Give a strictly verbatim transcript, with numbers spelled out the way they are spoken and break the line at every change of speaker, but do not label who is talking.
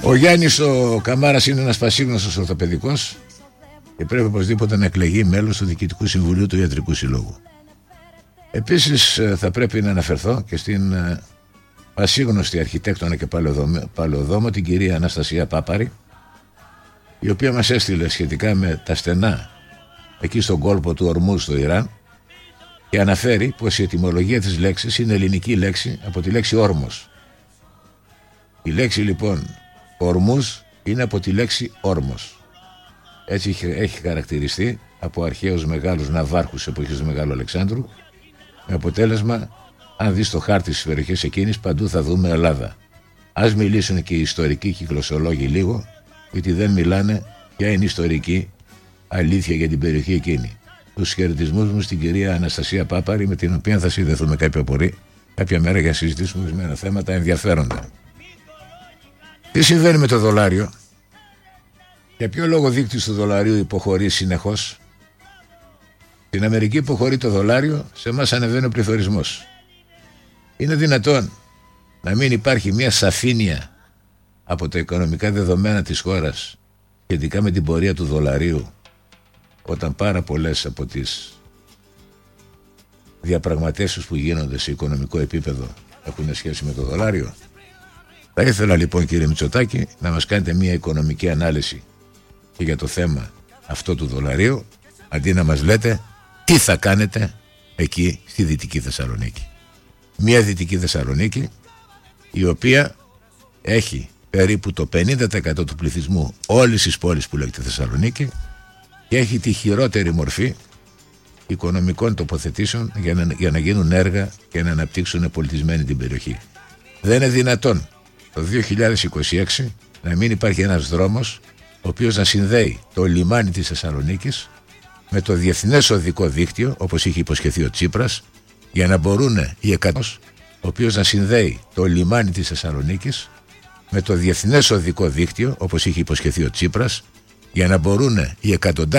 Ο Γιάννης ο Καμάρας είναι ένας πασίγνωστος ορθοπαιδικός και πρέπει οπωσδήποτε να εκλεγεί μέλος του Διοικητικού Συμβουλίου του Ιατρικού Συλλόγου. Επίσης θα πρέπει να αναφερθώ και στην πασίγνωστη αρχιτέκτονα και παλαιοδόμο, την κυρία Αναστασία Πάπαρη, η οποία μας έστειλε σχετικά με τα στενά εκεί στον κόλπο του Ορμού στο Ιράν και αναφέρει πως η ετυμολογία της λέξης είναι ελληνική λέξη από τη λέξη όρμος. Η λέξη λοιπόν ορμούς είναι από τη λέξη όρμος. Έτσι έχει χαρακτηριστεί από αρχαίους μεγάλους ναυάρχους εποχής του Μεγάλου Αλεξάνδρου, με αποτέλεσμα, αν δεις το χάρτη της περιοχής εκείνης, παντού θα δούμε Ελλάδα. Ας μιλήσουν και οι ιστορικοί και οι γλωσσολόγοι λίγο, γιατί δεν μιλάνε ποια είναι η ιστορική αλήθεια για την περιοχή εκείνη. Τους χαιρετισμούς μου στην κυρία Αναστασία Πάπαρη, με την οποία θα συνδεθούμε κάποια πορεία, κάποια μέρα για να συζητήσουμε ορισμένα θέματα ενδιαφέροντα. Τι συμβαίνει με το δολάριο? Για ποιο λόγο δείκτης του δολαρίου υποχωρεί συνεχώς? Στην Αμερική υποχωρεί το δολάριο, σε εμάς ανεβαίνει ο πληθωρισμός. Είναι δυνατόν να μην υπάρχει μια σαφήνεια από τα οικονομικά δεδομένα της χώρας σχετικά με την πορεία του δολαρίου, όταν πάρα πολλές από τις διαπραγματεύσεις που γίνονται σε οικονομικό επίπεδο έχουν σχέση με το δολάριο? Θα ήθελα λοιπόν, κύριε Μητσοτάκη, να μας κάνετε μια οικονομική ανάλυση και για το θέμα αυτό του δολαρίου, αντί να μας λέτε τι θα κάνετε εκεί στη Δυτική Θεσσαλονίκη. Μια Δυτική Θεσσαλονίκη η οποία έχει περίπου το πενήντα τοις εκατό του πληθυσμού όλης της πόλης που λέγεται Θεσσαλονίκη και έχει τη χειρότερη μορφή οικονομικών τοποθετήσεων για να, για να γίνουν έργα και να αναπτύξουν πολιτισμένη την περιοχή. Δεν είναι δυνατόν το δύο χιλιάδες είκοσι έξι να μην υπάρχει ένας δρόμος ο οποίος να συνδέει το λιμάνι της Θεσσαλονίκης με το διεθνές οδικό δίκτυο, όπως είχε υποσχεθεί ο Τσίπρας, για να μπορούν οι εκατός, ο οποίος να συνδέει το λιμάνι της Θεσσαλονίκης με το διεθνές οδικό δίκτυο, όπως είχε υποσχεθεί ο Τσίπρας, για να μπορούν οι εκατοντάδες